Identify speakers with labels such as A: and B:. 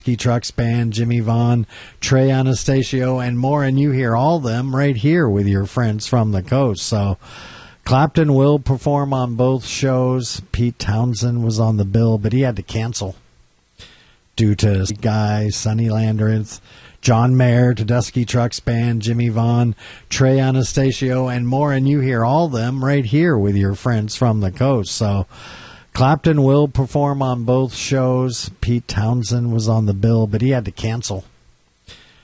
A: Trucks Band, Jimmy Vaughn, Trey Anastasio, and more, and you hear all of them right here with your friends from the coast. So Clapton will perform on both shows. Pete Townsend was on the bill, but he had to cancel due to guys, Sonny Landreth, John Mayer, Tedeschi Trucks Band, Jimmy Vaughn, Trey Anastasio, and more, and you hear all of them right here with your friends from the coast. So Clapton will perform on both shows. Pete Townsend was on the bill, but he had to cancel